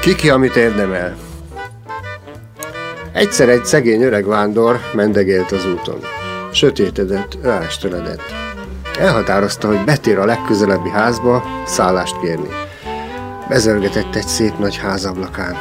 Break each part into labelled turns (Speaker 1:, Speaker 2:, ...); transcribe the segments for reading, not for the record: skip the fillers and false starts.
Speaker 1: Ki, amit érdemel. Egyszer egy szegény öreg vándor mendegélt az úton. Sötétedett, ráesteledett. Elhatározta, hogy betér a legközelebbi házba szállást kérni. Bezörgetett egy szép nagy házablakán.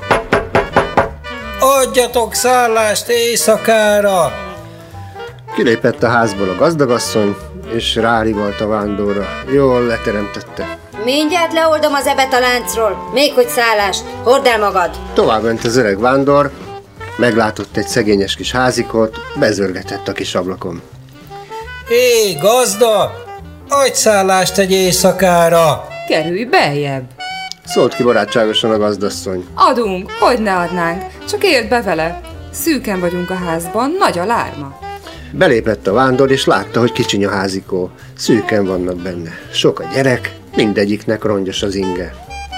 Speaker 2: Adjatok szállást éjszakára!
Speaker 1: Kilépett a házból a gazdagasszony, és rárivalt a vándorra. Jól leteremtette.
Speaker 3: Mindjárt leoldom az ebet a láncról, még hogy szállást, hordd el magad!
Speaker 1: Továbbment az öreg vándor, meglátott egy szegényes kis házikot, bezörgetett a kis ablakon.
Speaker 2: Hé, gazda! Adj szállást egy éjszakára!
Speaker 4: Kerülj beljebb!
Speaker 1: Szólt ki barátságosan a gazdasszony.
Speaker 4: Adunk, hogy ne adnánk, csak érd be vele. Szűken vagyunk a házban, nagy a lárma.
Speaker 1: Belépett a vándor, és látta, hogy kicsiny a házikó. Szűken vannak benne. Sok a gyerek, mindegyiknek rongyos az inge.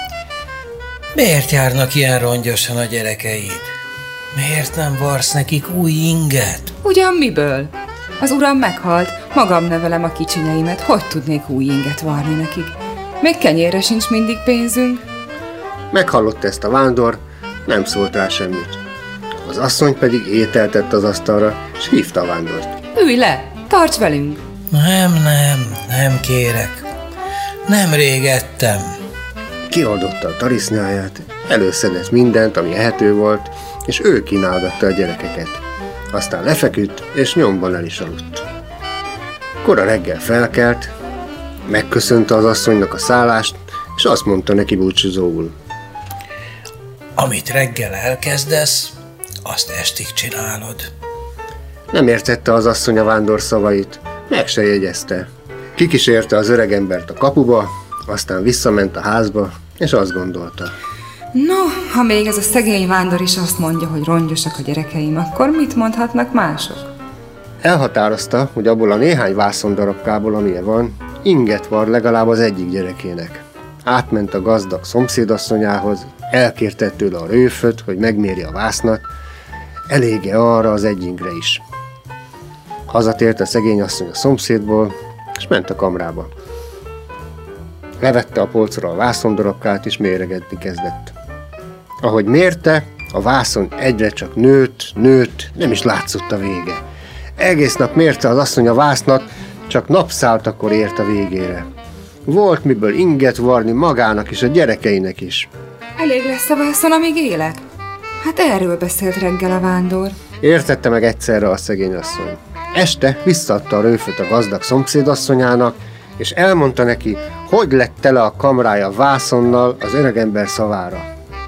Speaker 2: Miért járnak ilyen rongyosan a gyerekeid? Miért nem varsz nekik új inget?
Speaker 4: Ugyan miből? Az uram meghalt, magam nevelem a kicsinyeimet, hogy tudnék új inget varni nekik? Még kenyérre sincs mindig pénzünk.
Speaker 1: Meghallotta ezt a vándor, nem szólt rá semmit. Az asszony pedig ételt tett az asztalra, és hívta a vándort.
Speaker 4: Ülj le, tarts velünk!
Speaker 2: Nem kérek. Nemrég ettem.
Speaker 1: Kioldotta a tarisznyáját, előszedett mindent, ami ehető volt, és ő kínálgatta a gyerekeket. Aztán lefeküdt, és nyomban el is aludt. Kora reggel felkelt, megköszönte az asszonynak a szállást, és azt mondta neki búcsúzóul.
Speaker 2: Amit reggel elkezdesz, azt estig csinálod.
Speaker 1: Nem értette az asszony a vándor szavait, meg se jegyezte. Kikísérte az öregembert a kapuba, aztán visszament a házba, és azt gondolta.
Speaker 4: No, ha még ez a szegény vándor is azt mondja, hogy rongyosak a gyerekeim, akkor mit mondhatnak mások?
Speaker 1: Elhatározta, hogy abból a néhány vászondarabkából, amilyen van, inget var legalább az egyik gyerekének. Átment a gazdag szomszédasszonyához, elkérte tőle a rőföt, hogy megméri a vásznat, elége arra az egy ingre is. Hazatért a szegény asszony a szomszédból, és ment a kamrába. Levette a polcra a vászondarabkát, és méregetni kezdett. Ahogy mérte, a vászon egyre csak nőtt, nem is látszott a vége. Egész nap mérte az asszony a vásznat, csak napszáltakor ért a végére. Volt miből inget varni magának és a gyerekeinek is.
Speaker 4: Elég lesz a vászon, amíg élek? Hát erről beszélt reggel a vándor.
Speaker 1: Értette meg egyszerre a szegény asszony. Este visszaadta a rőföt a gazdag szomszédasszonyának, és elmondta neki, hogy lett tele a kamrája vászonnal az öregember szavára.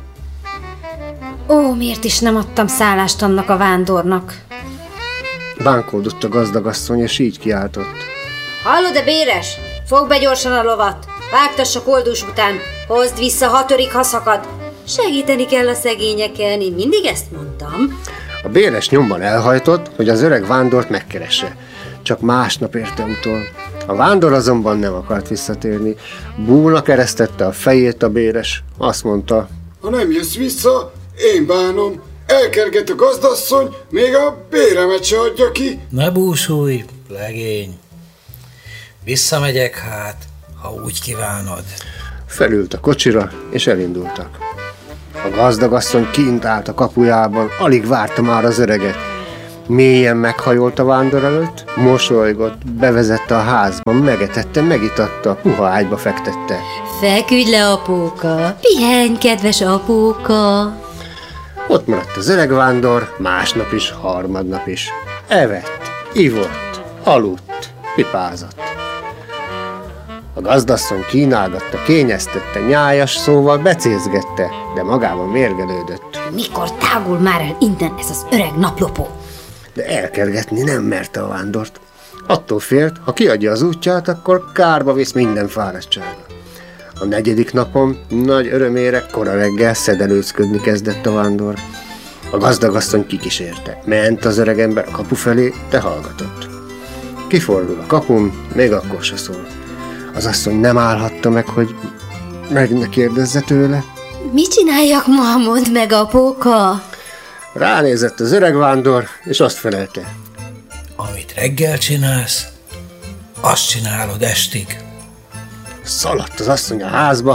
Speaker 3: Ó, miért is nem adtam szállást annak a vándornak?
Speaker 1: Bánkódott a gazdagasszony, és így kiáltott.
Speaker 3: Hallod-e, béres? Fogd be gyorsan a lovat, vágtass a koldus után, hozd vissza, ha törik, ha szakad. Segíteni kell a szegényeken, én mindig ezt mondtam.
Speaker 1: A béres nyomban elhajtott, hogy az öreg vándort megkeresse. Csak másnap érte utol. A vándor azonban nem akart visszatérni. Búlnak eresztette a fejét a béres. Azt mondta,
Speaker 5: ha nem jössz vissza, én bánom. Elkerget a gazdasszony, még a béremet se adja ki.
Speaker 2: Ne búsulj, legény. Visszamegyek hát, ha úgy kívánod.
Speaker 1: Felült a kocsira, és elindultak. A gazdagasszony kint állt a kapujában, alig várta már az öreget. Mélyen meghajolt a vándor előtt, mosolygott, bevezette a házba, megetette, megitatta, puha ágyba fektette.
Speaker 3: Feküdj le, apóka, pihenj, kedves apóka.
Speaker 1: Ott maradt az öreg vándor, másnap is, harmadnap is. Evett, ivott, aludt, pipázott. A gazdasszony kínálgatta, kényeztette, nyájas szóval becézgette, de magában mérgelődött.
Speaker 3: Mikor tágul már el innen ez az öreg naplopó?
Speaker 1: De elkergetni nem merte a vándort. Attól félt, ha kiadja az útját, akkor kárba visz minden fáradtsága. A 4. napon nagy örömére kora reggel szedelőzködni kezdett a vándor. A gazdagasszony kikísérte. Ment az öregember a kapu felé, de hallgatott. Kifordul a kapun, még akkor se szól. Az asszony nem állhatta meg, hogy meg ne kérdezze tőle.
Speaker 3: Mit csináljak ma, mondd meg, apóka?
Speaker 1: Ránézett az öreg vándor, és azt felelte.
Speaker 2: Amit reggel csinálsz, azt csinálod estig.
Speaker 1: Szaladt az asszony a házba,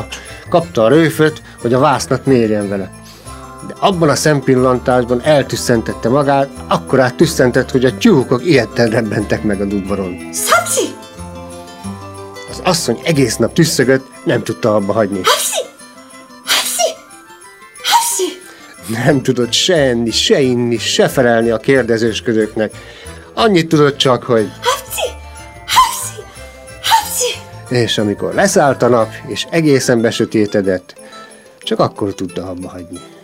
Speaker 1: kapta a rőföt, hogy a vásznat mérjen vele. De abban a szempillantásban eltüsszentette magát, akkorát tüsszentett, hogy a tyúkok ilyetten rebbentek meg a dudvaron.
Speaker 3: Szapszi!
Speaker 1: Az asszony egész nap tüsszögött, nem tudta abba hagyni.
Speaker 3: Hapszi! Hapszi! Hapszi!
Speaker 1: Nem tudott se enni, se inni, se felelni a kérdezősködőknek. Annyit tudott csak, hogy...
Speaker 3: Hapszi! Hapszi! Hapszi!
Speaker 1: És amikor leszállt a nap, és egészen besötétedett, csak akkor tudta abba hagyni.